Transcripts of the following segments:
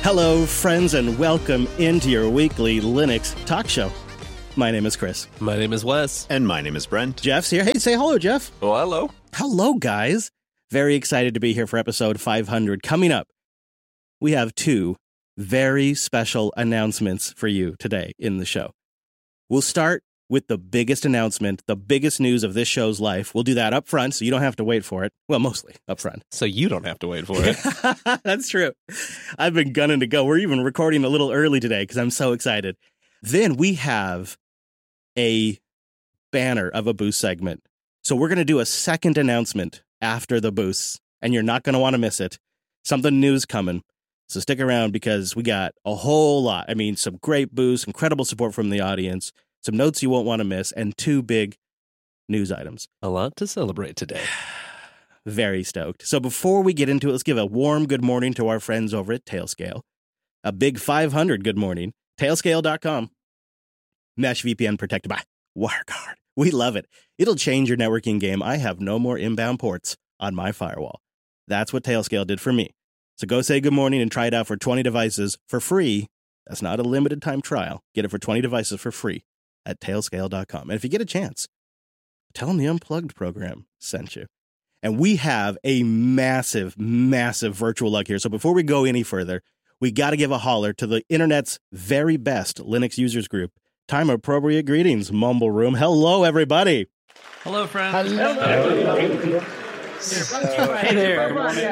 Hello, friends, and welcome into your weekly Linux talk show. My name is Chris. My name is Wes. And my name is Brent. Jeff's here. Hey, say hello, Jeff. Oh, hello. Hello, guys. Very excited to be here for episode 500. Coming up, we have two very special announcements for you today in the show. We'll start with the biggest announcement, the biggest news of this show's life. We'll do that up front, so you don't have to wait for it. Well, mostly up front. So you don't have to wait for it. That's true. I've been gunning to go. We're even recording a little early today because I'm so excited. Then we have a banner of a boost segment. So we're going to do a second announcement after the boosts, and you're not going to want to miss it. Something new's coming. So stick around because we got a whole lot. I mean, some great boosts, incredible support from the audience, some notes you won't want to miss, and two big news items. A lot to celebrate today. Very stoked. So before we get into it, let's give a warm good morning to our friends over at Tailscale. A big 500 good morning. Tailscale.com. Mesh VPN protected by WireGuard. We love it. It'll change your networking game. I have no more inbound ports on my firewall. That's what Tailscale did for me. So go say good morning and try it out for 20 devices for free. That's not a limited time trial. Get it for 20 devices for free at Tailscale.com. And if you get a chance, tell them the Unplugged program sent you. And we have a massive, massive virtual lug here. So before we go any further, we got to give a holler to the internet's very best Linux users group. Time appropriate greetings, Mumble Room. Hello, everybody. Hello, friends. Hello. Hey there.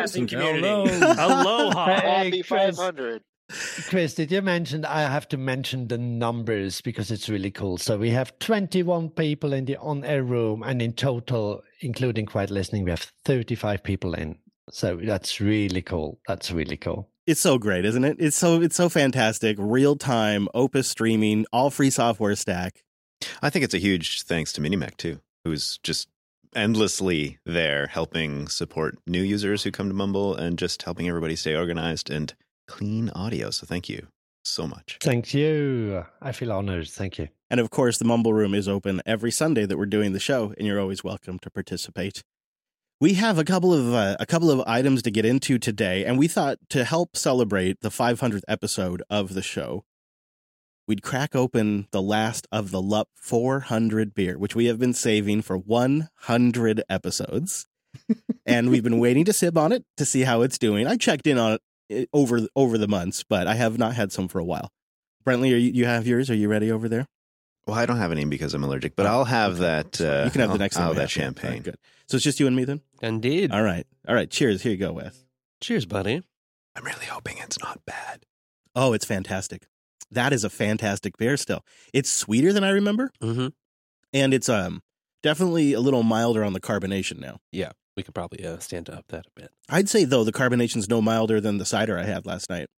Aloha. Happy 500. Chris, did you mention, I have to mention the numbers because it's really cool. So we have 21 people in the on-air room, and in total, including quiet listening, we have 35 people in. So that's really cool. That's really cool. It's so great, isn't it? It's so fantastic. Real time, Opus streaming, all free software stack. I think it's a huge thanks to Minimec, too, who's just endlessly there helping support new users who come to Mumble and just helping everybody stay organized and clean audio. So thank you so much. Thank you. I feel honored. Thank you. And of course, the Mumble Room is open every Sunday that we're doing the show, and you're always welcome to participate. We have a couple of items to get into today, and we thought to help celebrate the 500th episode of the show, we'd crack open the last of the LUP 400 beer, which we have been saving for 100 episodes. And we've been waiting to sip on it to see how it's doing. I checked in on it over the months, but I have not had some for a while. Brentley, you have yours? Are you ready over there? Well, I don't have any because I'm allergic, but I'll have that. You can have the next one. I'll have that champagne. Right, good. So it's just you and me then? Indeed. All right. Cheers. Here you go, Wes. Cheers, buddy. I'm really hoping it's not bad. Oh, it's fantastic. That is a fantastic beer still. It's sweeter than I remember. Mm-hmm. And it's definitely a little milder on the carbonation now. Yeah, we could probably stand up that a bit. I'd say, though, the carbonation's no milder than the cider I had last night.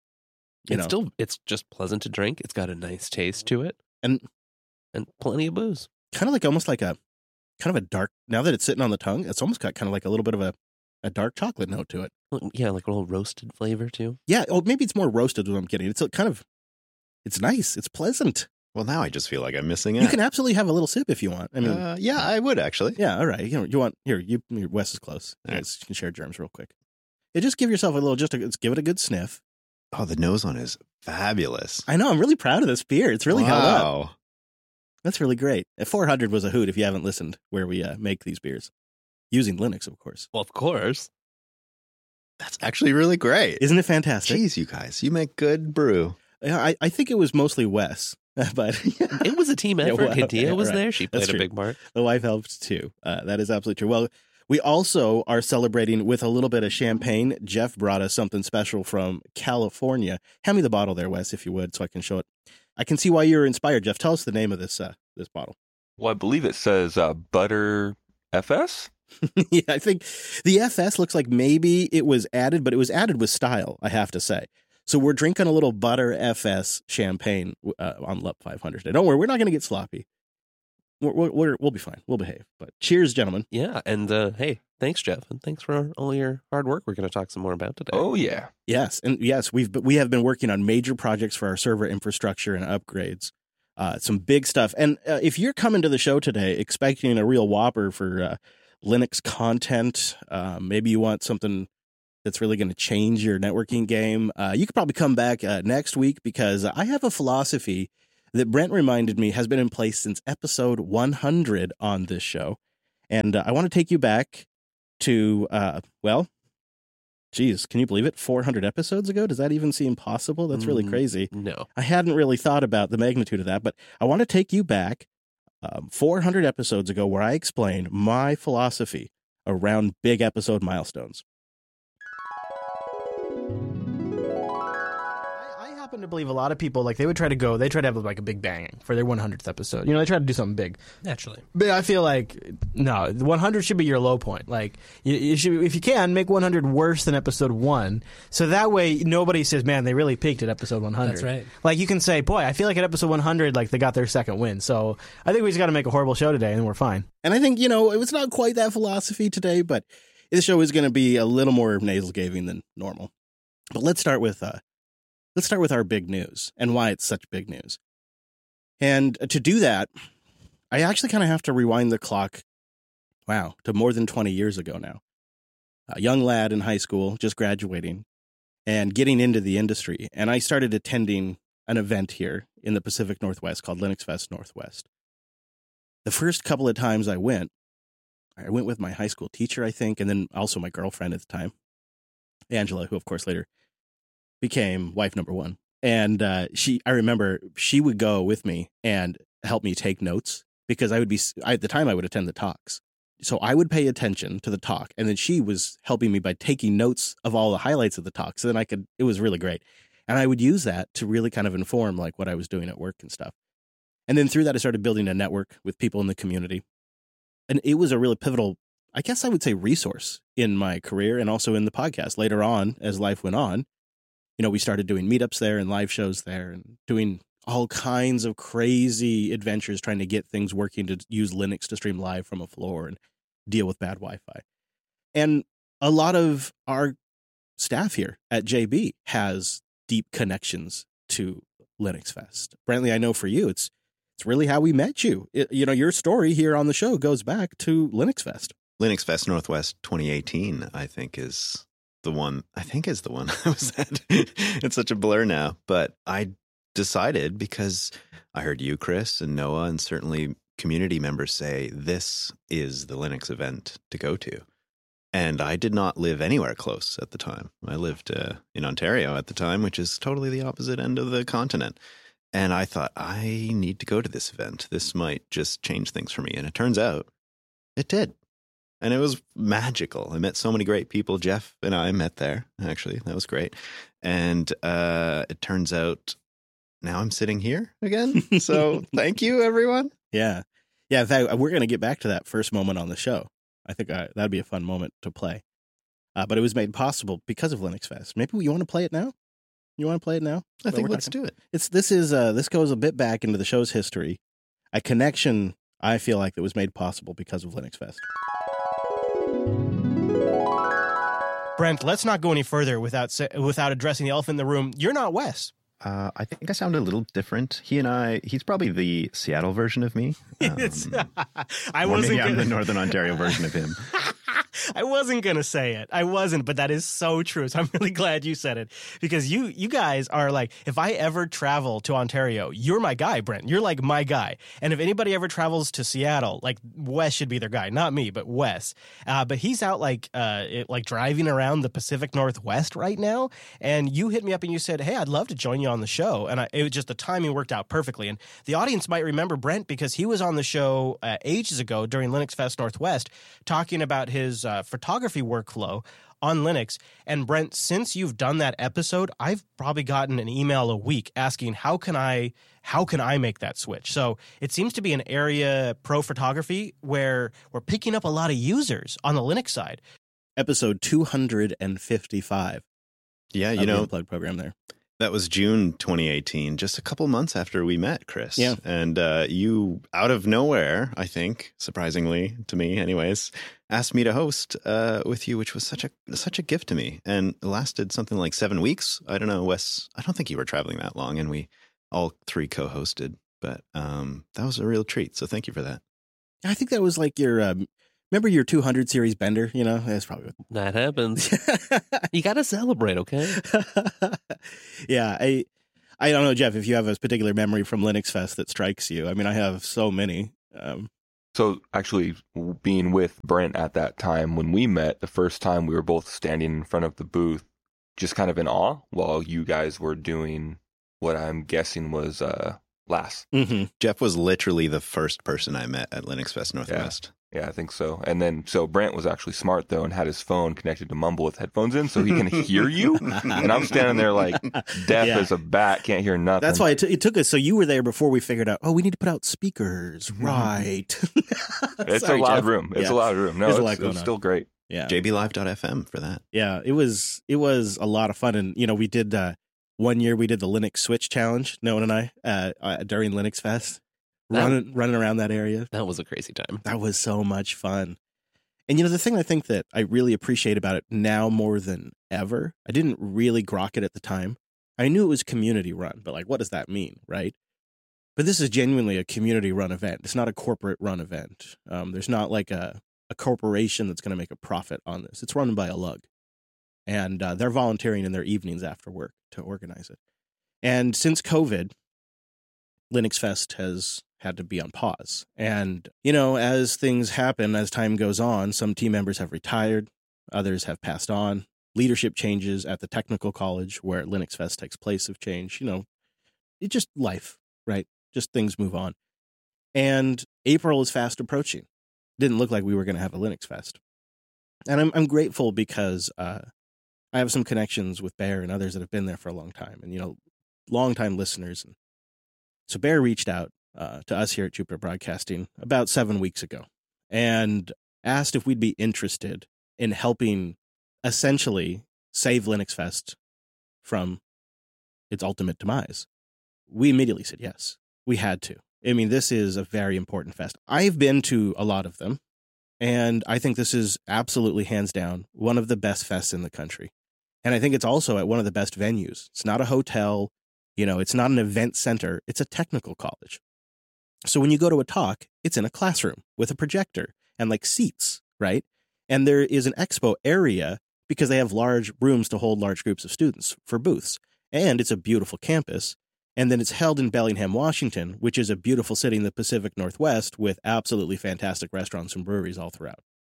It's just pleasant to drink. It's got a nice taste to it. And plenty of booze. Kind of like almost like a dark, now that it's sitting on the tongue, it's almost got kind of like a little bit of a dark chocolate note to it. Yeah, like a little roasted flavor too. Yeah, maybe it's more roasted than I'm getting. It's it's nice. It's pleasant. Well, now I just feel like I'm missing out. You can absolutely have a little sip if you want. I mean, yeah, I would actually. Yeah, all right. You want Wes is close. You guys can share germs real quick. Yeah, just give yourself a little. Let's give it a good sniff. Oh, the nose on is fabulous. I know. I'm really proud of this beer. It's really held up. Wow. That's really great. 400 was a hoot if you haven't listened where we make these beers. Using Linux, of course. Well, of course. That's actually really great. Isn't it fantastic? Jeez, you guys, you make good brew. I think it was mostly Wes, but it was a team effort. Hidea was right. there. She played That's a true. big part. The wife helped too. That is absolutely true. Well, we also are celebrating with a little bit of champagne. Jeff brought us something special from California. Hand me the bottle there, Wes, if you would, so I can show it. I can see why you're inspired, Jeff. Tell us the name of this bottle. Well, I believe it says Butter FS. Yeah, I think the FS looks like maybe it was added, but it was added with style, I have to say. So we're drinking a little Butter FS champagne on LUP 500. Don't worry, we're not going to get sloppy. We'll be fine. We'll behave. But cheers, gentlemen. Yeah, and hey, thanks, Jeff, and thanks for all your hard work. We're going to talk some more about today. Oh yeah, yes, and yes, we have been working on major projects for our server infrastructure and upgrades. Some big stuff. And if you're coming to the show today expecting a real whopper for Linux content, maybe you want something that's really going to change your networking game, you could probably come back next week, because I have a philosophy that Brent reminded me has been in place since episode 100 on this show. And I want to take you back to, geez, can you believe it? 400 episodes ago? Does that even seem possible? That's really crazy. No. I hadn't really thought about the magnitude of that, but I want to take you back 400 episodes ago, where I explain my philosophy around big episode milestones. I happen to believe a lot of people, like, they try to have like a big bang for their 100th episode. You know, they try to do something big. Naturally. But I feel like, no, 100 should be your low point. Like, you should, if you can, make 100 worse than episode 1. So that way, nobody says, man, they really peaked at episode 100. That's right. Like, you can say, boy, I feel like at episode 100, like, they got their second win. So I think we just got to make a horrible show today, and we're fine. And I think, it was not quite that philosophy today, but this show is going to be a little more nasal-gaving than normal. But let's start with our big news and why it's such big news. And to do that, I actually kind of have to rewind the clock, to more than 20 years ago now. A young lad in high school, just graduating and getting into the industry. And I started attending an event here in the Pacific Northwest called Linux Fest Northwest. The first couple of times I went with my high school teacher, I think, and then also my girlfriend at the time, Angela, who of course later became wife number one. And I remember she would go with me and help me take notes, because at the time I would attend the talks. So I would pay attention to the talk, and then she was helping me by taking notes of all the highlights of the talk. So then it was really great. And I would use that to really kind of inform like what I was doing at work and stuff. And then through that, I started building a network with people in the community. And it was a really pivotal, I guess I would say, resource in my career and also in the podcast. Later on, as life went on, we started doing meetups there and live shows there and doing all kinds of crazy adventures trying to get things working to use Linux to stream live from a floor and deal with bad Wi-Fi. And a lot of our staff here at JB has deep connections to Linux Fest. Brantley, I know for you, it's really how we met you. Your story here on the show goes back to Linux Fest. Linux Fest Northwest 2018, I think is the one I was at. It's such a blur now, but I decided, because I heard you, Chris, and Noah, and certainly community members say this is the Linux event to go to. And I did not live anywhere close at the time. I lived in Ontario at the time, which is totally the opposite end of the continent. And I thought, I need to go to this event. This might just change things for me. And it turns out it did. And it was magical. I met so many great people. Jeff and I met there, actually. That was great. And it turns out now I'm sitting here again. So thank you, everyone. Yeah. In fact, we're going to get back to that first moment on the show. I think that'd be a fun moment to play. But it was made possible because of Linux Fest. Maybe you want to play it now? You want to play it now? I think let's do it. This goes a bit back into the show's history. A connection, I feel like, that was made possible because of Linux Fest. Brent, let's not go any further without addressing the elephant in the room. You're not Wes. I think I sound a little different. He's probably the Seattle version of me. I'm the Northern Ontario version of him. I wasn't going to say it. I wasn't, but that is so true. So I'm really glad you said it, because you guys are like, if I ever travel to Ontario, you're my guy, Brent. You're like my guy. And if anybody ever travels to Seattle, like, Wes should be their guy. Not me, but Wes. But he's out like driving around the Pacific Northwest right now. And you hit me up and you said, hey, I'd love to join you on the show. And it was just the timing worked out perfectly. And the audience might remember Brent because he was on the show ages ago during Linux Fest Northwest talking about his photography workflow on Linux. And Brent, since you've done that episode, I've probably gotten an email a week asking how can I make that switch. So it seems to be an area, pro photography, where we're picking up a lot of users on the Linux side. Episode 255. Yeah, the Unplugged program there. That was June 2018, just a couple months after we met, Chris. Yeah. And you, out of nowhere, I think, surprisingly to me anyways, asked me to host with you, which was such a gift to me. And it lasted something like 7 weeks. I don't know, Wes, I don't think you were traveling that long, and we all three co-hosted. But that was a real treat, so thank you for that. I think that was like your Remember your 200 series bender? You know, that's probably what... That happens. You got to celebrate, okay? Yeah, I don't know, Jeff, if you have a particular memory from Linux Fest that strikes you. I mean, I have so many. So actually being with Brent at that time, when we met the first time, we were both standing in front of the booth, just kind of in awe while you guys were doing what I'm guessing was LAS. Mm-hmm. Jeff was literally the first person I met at Linux Fest Northwest. Yeah, I think so. And then, so Brent was actually smart, though, and had his phone connected to Mumble with headphones in so he can hear you. And I'm standing there like deaf as a bat, can't hear nothing. That's why it took us. So you were there before we figured out, we need to put out speakers. Right. It's Sorry, a loud Jeff. room. It's a loud room. No, There's it's still great. Yeah. JBLive.fm for that. Yeah, it was a lot of fun. And, we did, one year we did the Linux Switch Challenge, Noah and I, during Linux Fest, running around that area. That was a crazy time. That was so much fun. And, the thing I think that I really appreciate about it now more than ever, I didn't really grok it at the time. I knew it was community run, but what does that mean, right? But this is genuinely a community run event. It's not a corporate run event. There's not like a corporation that's going to make a profit on this. It's run by a lug. And they're volunteering in their evenings after work to organize it. And since COVID, Linux Fest has had to be on pause. And, as things happen, as time goes on, some team members have retired, others have passed on. Leadership changes at the technical college where Linux Fest takes place have changed. It's just life, right? Just things move on. And April is fast approaching. Didn't look like we were going to have a Linux Fest. And I'm grateful because I have some connections with Bear and others that have been there for a long time and, long-time listeners. And so Bear reached out to us here at Jupiter Broadcasting about 7 weeks ago and asked if we'd be interested in helping essentially save Linux Fest from its ultimate demise. We immediately said yes. We had to. I mean, this is a very important fest. I've been to a lot of them, and I think this is absolutely, hands down, one of the best fests in the country. And I think it's also at one of the best venues. It's not a hotel. It's not an event center. It's a technical college. So when you go to a talk, it's in a classroom with a projector and seats, right? And there is an expo area because they have large rooms to hold large groups of students for booths. And it's a beautiful campus. And then it's held in Bellingham, Washington, which is a beautiful city in the Pacific Northwest with absolutely fantastic restaurants and breweries all throughout.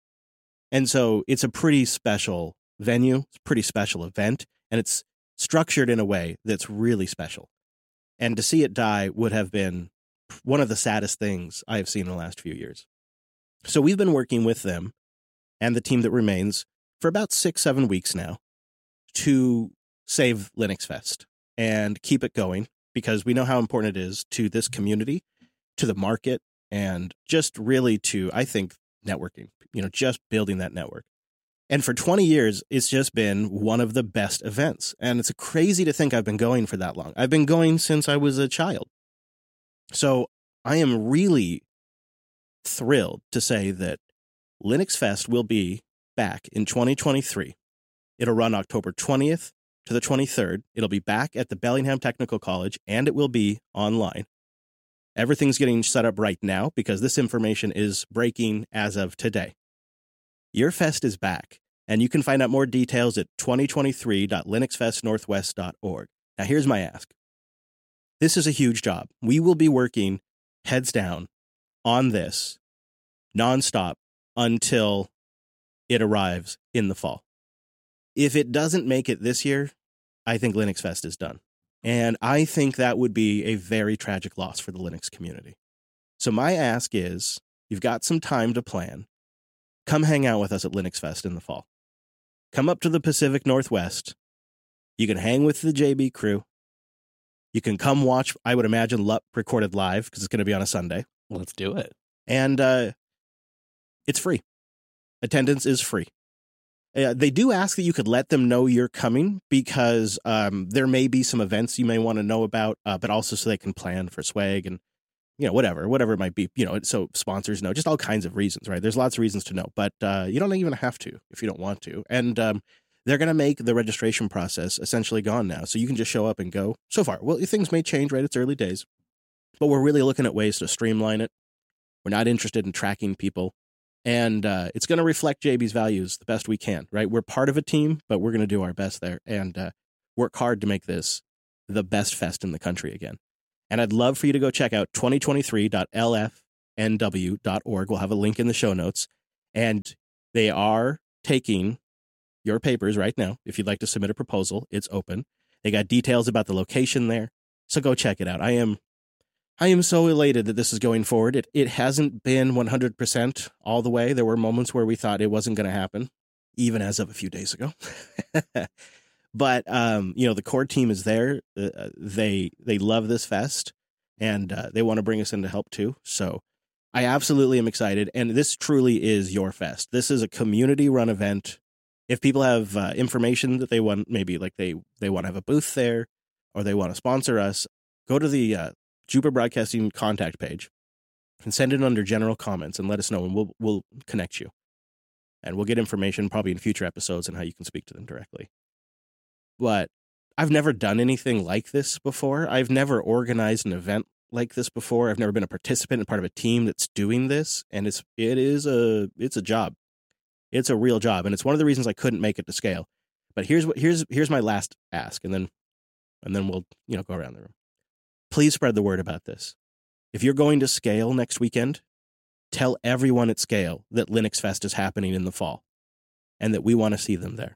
And so it's a pretty special venue. It's a pretty special event. And it's structured in a way that's really special. And to see it die would have been one of the saddest things I have seen in the last few years. So we've been working with them and the team that remains for about 6-7 weeks now to save Linux Fest and keep it going because we know how important it is to this community, to the market, and just really to, I think, networking, just building that network. And for 20 years, it's just been one of the best events. And it's crazy to think I've been going for that long. I've been going since I was a child. So I am really thrilled to say that Linux Fest will be back in 2023. It'll run October 20th to the 23rd. It'll be back at the Bellingham Technical College, and it will be online. Everything's getting set up right now because this information is breaking as of today. Your fest is back, and you can find out more details at 2023.linuxfestnorthwest.org. Now, here's my ask. This is a huge job. We will be working heads down on this nonstop until it arrives in the fall. If it doesn't make it this year, I think Linux Fest is done. And I think that would be a very tragic loss for the Linux community. So my ask is, you've got some time to plan. Come hang out with us at Linux Fest in the fall. Come up to the Pacific Northwest. You can hang with the JB crew. You can come watch, I would imagine, LUP recorded live because it's going to be on a Sunday. Let's do it. And it's free. Attendance is free. They do ask that you could let them know you're coming because there may be some events you may want to know about, but also so they can plan for swag and, whatever it might be, so sponsors know, just all kinds of reasons, right? There's lots of reasons to know, but you don't even have to if you don't want to. And they're going to make the registration process essentially gone now. So you can just show up and go. So far, well, things may change, right? It's early days, but we're really looking at ways to streamline it. We're not interested in tracking people. And it's going to reflect JB's values the best we can, right? We're part of a team, but we're going to do our best there and work hard to make this the best fest in the country again. And I'd love for you to go check out 2023.lfnw.org. We'll have a link in the show notes. And they are taking your papers right now. If you'd like to submit a proposal, it's open. They got details about the location there. So go check it out. I am so elated that this is going forward. It hasn't been 100% all the way. There were moments where we thought it wasn't going to happen, even as of a few days ago. But, the core team is there. They love this fest, and they want to bring us in to help too. So I absolutely am excited. And this truly is your fest. This is a community-run event. If people have information that they want, maybe like they want to have a booth there or they want to sponsor us, go to the Jupiter Broadcasting contact page and send it under general comments and let us know, and we'll connect you. And we'll get information probably in future episodes on how you can speak to them directly. But I've never done anything like this before. I've never organized an event like this before. I've never been a participant and part of a team that's doing this, and it's a job. It's a real job, and it's one of the reasons I couldn't make it to scale. But here's my last ask, and then we'll go around the room. Please spread the word about this. If you're going to Scale next weekend, tell everyone at Scale that Linux Fest is happening in the fall, and that we want to see them there.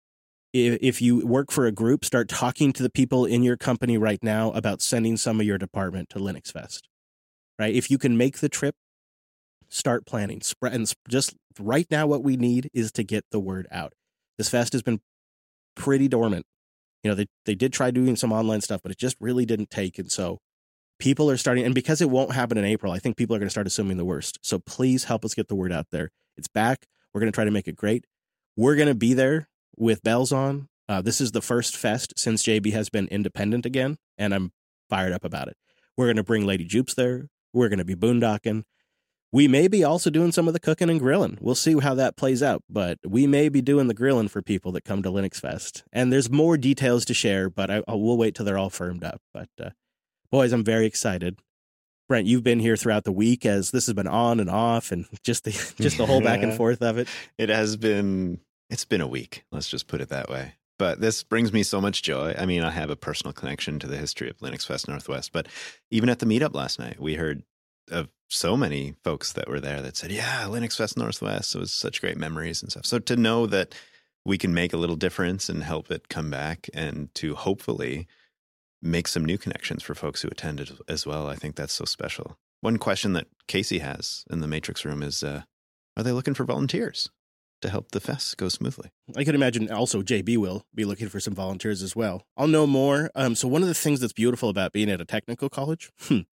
If you work for a group, start talking to the people in your company right now about sending some of your department to Linux Fest. Right? If you can make the trip, start planning. And just right now, what we need is to get the word out. This fest has been pretty dormant. They did try doing some online stuff, but it just really didn't take. And so people are starting, and because it won't happen in April, I think people are going to start assuming the worst. So please help us get the word out there. It's back. We're going to try to make it great. We're going to be there with bells on. This is the first fest since JB has been independent again, and I'm fired up about it. We're going to bring Lady Jupes there. We're going to be boondocking. We may be also doing some of the cooking and grilling. We'll see how that plays out, but we may be doing the grilling for people that come to Linux Fest. And there's more details to share, but we'll wait till they're all firmed up. But boys, I'm very excited. Brent, you've been here throughout the week as this has been on and off, and just the whole back and forth of it. It's been a week. Let's just put it that way. But this brings me so much joy. I mean, I have a personal connection to the history of Linux Fest Northwest, but even at the meetup last night, we heard of so many folks that were there that said, yeah, Linux Fest Northwest, it was such great memories and stuff. So to know that we can make a little difference and help it come back, and to hopefully make some new connections for folks who attended as well, I think that's so special. One question that Casey has in the Matrix room is, are they looking for volunteers to help the fest go smoothly? I could imagine also JB will be looking for some volunteers as well. I'll know more. So one of the things that's beautiful about being at a technical college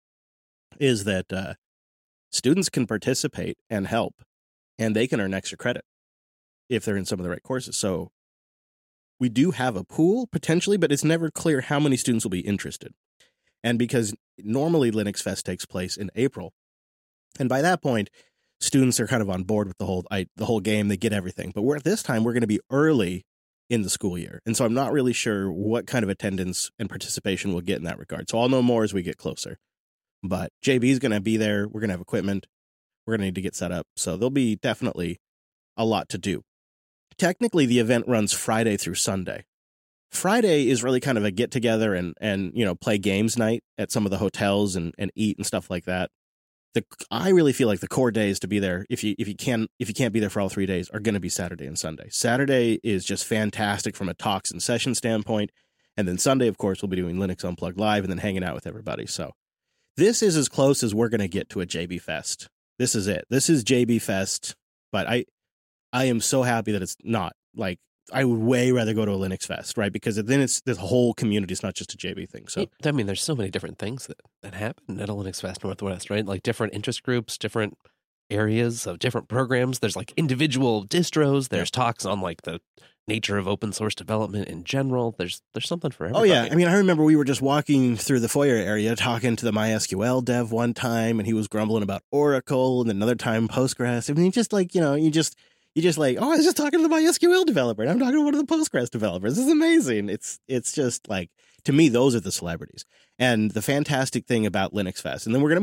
is that students can participate and help, and they can earn extra credit if they're in some of the right courses. So we do have a pool potentially, but it's never clear how many students will be interested. And because normally Linux Fest takes place in April, and by that point, students are kind of on board with the whole game. They get everything. But this time we're going to be early in the school year. And so I'm not really sure what kind of attendance and participation we'll get in that regard. So I'll know more as we get closer. But JB's going to be there. We're going to have equipment. We're going to need to get set up. So there'll be definitely a lot to do. Technically, the event runs Friday through Sunday. Friday is really kind of a get together and play games night at some of the hotels and eat and stuff like that. I really feel like the core days to be there, if you can't be there for all 3 days, are going to be Saturday and Sunday. Saturday is just fantastic from a talks and session standpoint. And then Sunday, of course, we'll be doing Linux Unplugged Live and then hanging out with everybody. So this is as close as we're going to get to a JB Fest. This is it. This is JB Fest. But I am so happy that it's not. Like, I would way rather go to a Linux Fest, right? Because then it's the whole community. It's not just a JB thing. So I mean, there's so many different things that happen at a Linux Fest Northwest, right? Like different interest groups, different areas of different programs. There's like individual distros. There's talks on like the nature of open source development in general. There's something for everybody. Oh, yeah. I mean, I remember we were just walking through the foyer area talking to the MySQL dev one time, and he was grumbling about Oracle, and another time Postgres. I mean, just like, you just like, oh, I was just talking to the MySQL developer, and I'm talking to one of the Postgres developers. This is amazing. It's just like, to me, those are the celebrities. And the fantastic thing about Linux Fest, and then we're going to move on,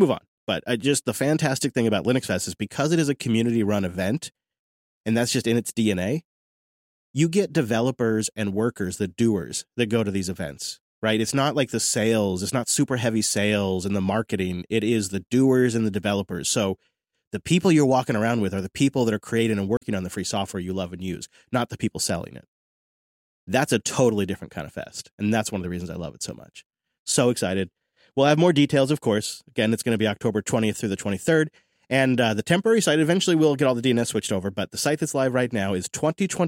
but just the fantastic thing about Linux Fest is because it is a community-run event, and that's just in its DNA, you get developers and workers, the doers, that go to these events, right? It's not like the sales. It's not super heavy sales and the marketing. It is the doers and the developers. So the people you're walking around with are the people that are creating and working on the free software you love and use, not the people selling it. That's a totally different kind of fest, and that's one of the reasons I love it so much. So excited. We'll have more details, of course. Again, it's going to be October 20th through the 23rd. And the temporary site, eventually we'll get all the DNS switched over, but the site that's live right now is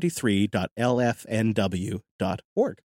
2023.lfnw.org.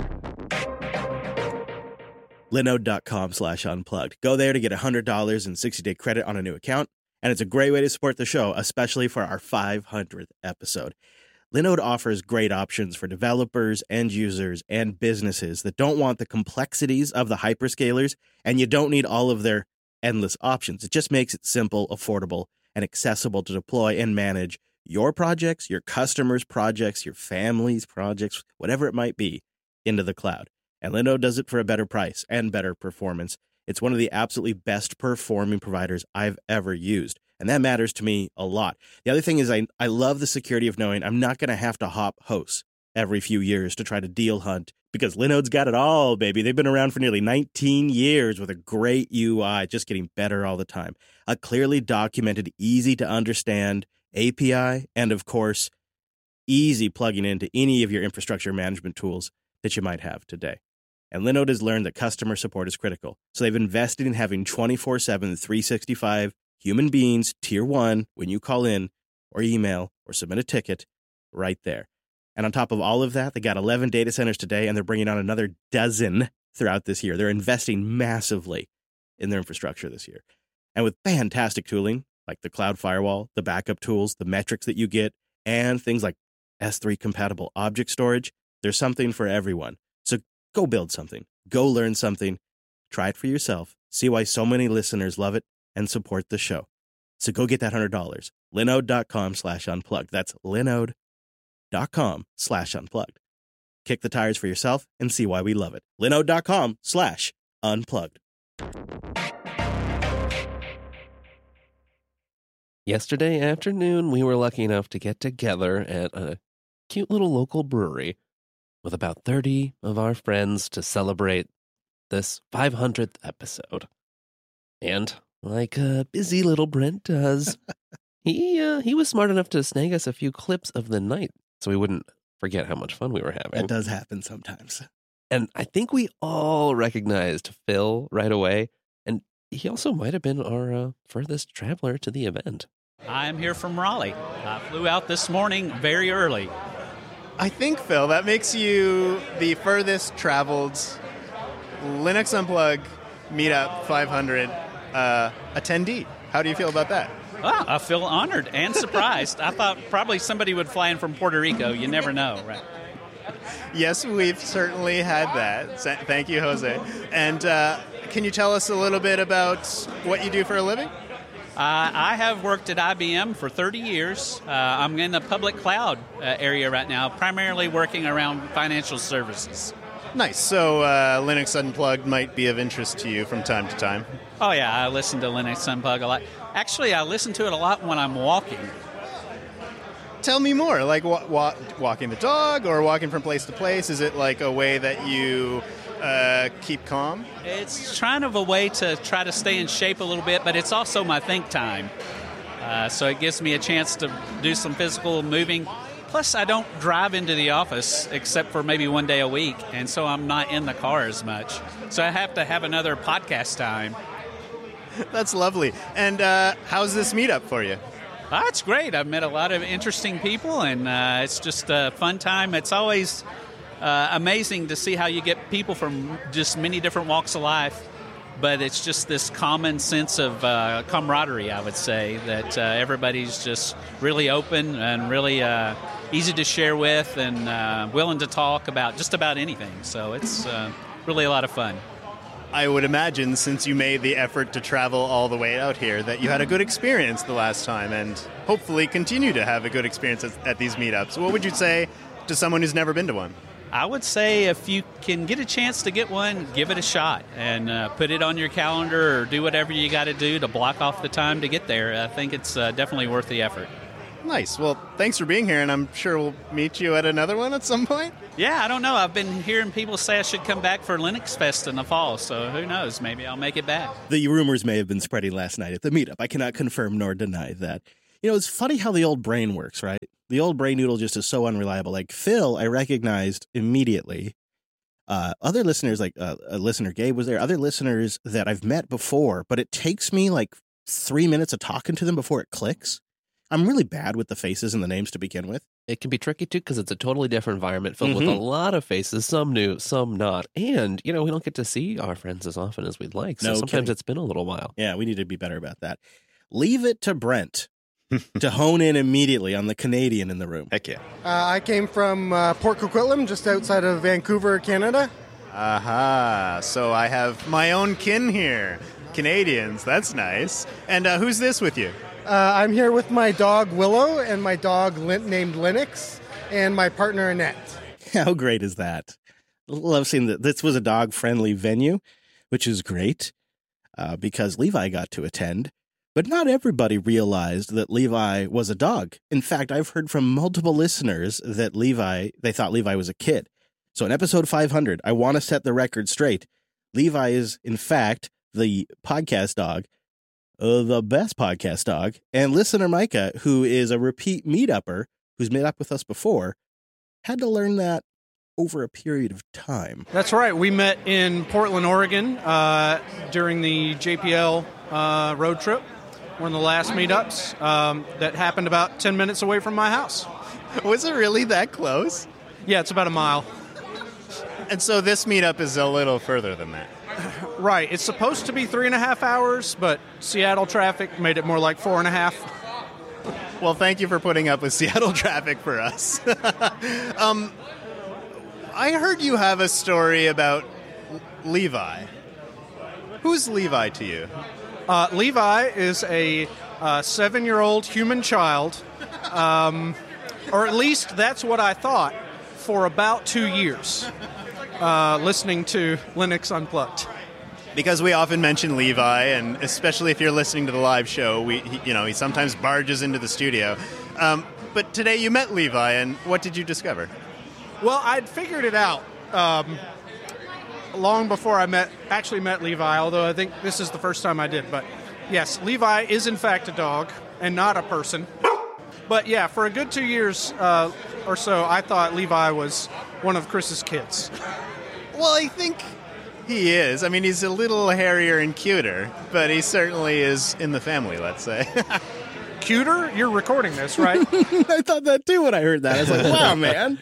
Linode.com/unplugged. Go there to get $100 in 60-day credit on a new account, and it's a great way to support the show, especially for our 500th episode. Linode offers great options for developers, end users, and businesses that don't want the complexities of the hyperscalers, and you don't need all of their endless options. It just makes it simple, affordable, and accessible to deploy and manage your projects, your customers' projects, your family's projects, whatever it might be, into the cloud. And Linode does it for a better price and better performance. It's one of the absolutely best performing providers I've ever used. And that matters to me a lot. The other thing is I love the security of knowing I'm not going to have to hop hosts every few years to try to deal hunt, because Linode's got it all, baby. They've been around for nearly 19 years with a great UI, just getting better all the time. A clearly documented, easy to understand API, and of course, easy plugging into any of your infrastructure management tools that you might have today. And Linode has learned that customer support is critical. So they've invested in having 24/7, 365 human beings, tier 1, when you call in or email or submit a ticket right there. And on top of all of that, they got 11 data centers today, and they're bringing on another dozen throughout this year. They're investing massively in their infrastructure this year. And with fantastic tooling, like the cloud firewall, the backup tools, the metrics that you get, and things like S3 compatible object storage, there's something for everyone. So go build something. Go learn something. Try it for yourself. See why so many listeners love it and support the show. So go get that $100. Linode.com/unplugged. That's Linode.com/unplugged. Kick the tires for yourself and see why we love it. Linode.com/unplugged. Yesterday afternoon, we were lucky enough to get together at a cute little local brewery with about 30 of our friends to celebrate this 500th episode. And like a busy little Brent does, he was smart enough to snag us a few clips of the night so we wouldn't forget how much fun we were having. That does happen sometimes. And I think we all recognized Phil right away. And he also might have been our furthest traveler to the event. I'm here from Raleigh. I flew out this morning very early. I think, Phil, that makes you the furthest traveled Linux Unplugged Meetup 500 attendee. How do you feel about that? Well, I feel honored and surprised. I thought probably somebody would fly in from Puerto Rico. You never know, right? Yes, we've certainly had that. Thank you, Jose. And can you tell us a little bit about what you do for a living? I have worked at IBM for 30 years. I'm in the public cloud area right now, primarily working around financial services. Nice. So Linux Unplugged might be of interest to you from time to time. Oh, yeah. I listen to Linux Unplugged a lot. Actually, I listen to it a lot when I'm walking. Tell me more. Like walking the dog or walking from place to place? Is it like a way that you keep calm? It's kind of a way to try to stay in shape a little bit, but it's also my think time. So it gives me a chance to do some physical moving. Plus, I don't drive into the office except for maybe one day a week, and so I'm not in the car as much. So I have to have another podcast time. That's lovely. And how's this meetup for you? It's great. I've met a lot of interesting people, and it's just a fun time. It's always amazing to see how you get people from just many different walks of life, but it's just this common sense of camaraderie, I would say, that everybody's just really open and really easy to share with and willing to talk about just about anything. So it's really a lot of fun. I would imagine, since you made the effort to travel all the way out here, that you had a good experience the last time and hopefully continue to have a good experience at these meetups. What would you say to someone who's never been to one? I would say if you can get a chance to get one, give it a shot and put it on your calendar or do whatever you got to do to block off the time to get there. I think it's definitely worth the effort. Nice. Well, thanks for being here, and I'm sure we'll meet you at another one at some point. Yeah, I don't know. I've been hearing people say I should come back for Linux Fest in the fall, so who knows? Maybe I'll make it back. The rumors may have been spreading last night at the meetup. I cannot confirm nor deny that. You know, it's funny how the old brain works, right? The old brain noodle just is so unreliable. Like Phil, I recognized immediately. Other listeners, like listener Gabe was there, other listeners that I've met before, but it takes me like 3 minutes of talking to them before it clicks. I'm really bad with the faces and the names to begin with. It can be tricky, too, because it's a totally different environment filled with a lot of faces, some new, some not. And, we don't get to see our friends as often as we'd like, so sometimes it's been a little while. Yeah, we need to be better about that. Leave it to Brent to hone in immediately on the Canadian in the room. Heck yeah. I came from Port Coquitlam, just outside of Vancouver, Canada. Aha, so I have my own kin here. Canadians, that's nice. And who's this with you? I'm here with my dog Willow and my dog named Linux and my partner Annette. How great is that? Love seeing that this was a dog-friendly venue, which is great because Levi got to attend. But not everybody realized that Levi was a dog. In fact, I've heard from multiple listeners that they thought Levi was a kid. So in episode 500, I want to set the record straight. Levi is, in fact, the podcast dog, the best podcast dog. And listener Micah, who is a repeat meetupper, who's met up with us before, had to learn that over a period of time. That's right. We met in Portland, Oregon during the JPL road trip. One of the last meetups that happened about 10 minutes away from my house. Was it really that close? Yeah, it's about a mile. And so this meetup is a little further than that. Right. It's supposed to be 3.5 hours, but Seattle traffic made it more like 4.5. Well, thank you for putting up with Seattle traffic for us. I heard you have a story about Levi. Who's Levi to you? Levi is a 7-year-old human child, or at least that's what I thought for about 2 years, listening to Linux Unplugged. Because we often mention Levi, and especially if you're listening to the live show, he sometimes barges into the studio. But today you met Levi, and what did you discover? Well, I'd figured it out long before I met Levi, although I think this is the first time I did. But yes, Levi is in fact a dog and not a person. But yeah, for a good 2 years or so, I thought Levi was one of Chris's kids. Well, I think he is. I mean, he's a little hairier and cuter, but he certainly is in the family, let's say. Cuter? You're recording this, right? I thought that too when I heard that. I was like, wow, man.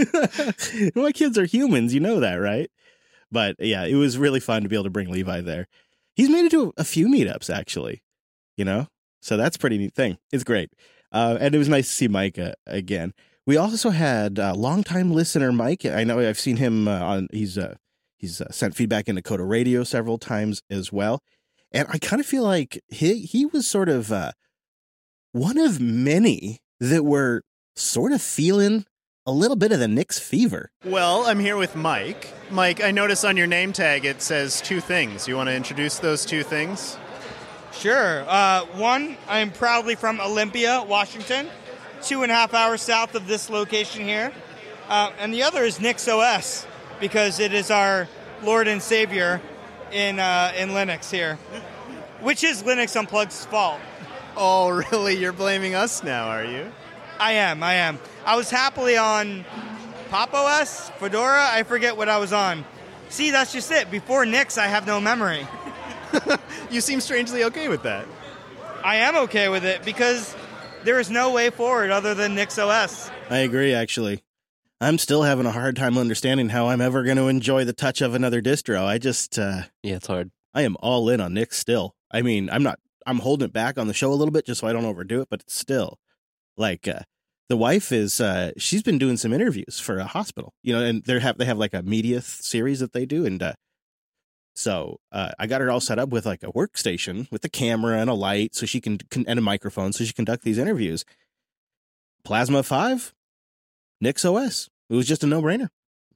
My kids are humans. You know that, right? But yeah, it was really fun to be able to bring Levi there. He's made it to a few meetups, actually, so that's a pretty neat thing. It's great. And it was nice to see Mike again. We also had longtime listener Mike. I know I've seen him he's sent feedback into Coda Radio several times as well. And I kind of feel like he was sort of one of many that were sort of feeling a little bit of the Nix fever. Well, I'm here with Mike. Mike, I notice on your name tag it says 2 things. You want to introduce those 2 things? Sure. One, I am proudly from Olympia, Washington, 2.5 hours south of this location here. And the other is NixOS, because it is our Lord and Savior in Linux here, which is Linux Unplugged's fault. Oh, really? You're blaming us now, are you? I am. I was happily on Pop OS, Fedora, I forget what I was on. See, that's just it. Before Nix, I have no memory. You seem strangely okay with that. I am okay with it because there is no way forward other than NixOS. I agree, actually. I'm still having a hard time understanding how I'm ever going to enjoy the touch of another distro. I just... yeah, it's hard. I am all in on Nix still. I mean, I'm holding it back on the show a little bit just so I don't overdo it, but it's still... Like, the wife is, she's been doing some interviews for a hospital, and they have like a media series that they do. And so I got her all set up with like a workstation with a camera and a light so she can and a microphone so she can conduct these interviews. Plasma 5, NixOS. It was just a no-brainer.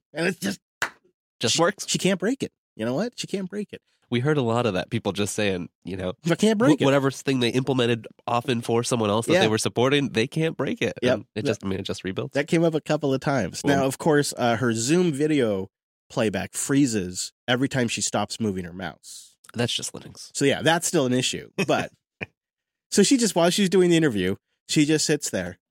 And it's Just works. She can't break it. You know what? She can't break it. We heard a lot of that. People just saying, I can't break it. Whatever thing they implemented often for someone else that they were supporting, they can't break it. Yep. And it just rebuilds. That came up a couple of times. Now, of course, her Zoom video playback freezes every time she stops moving her mouse. That's just Linux. So yeah, that's still an issue. But so while she's doing the interview, she just sits there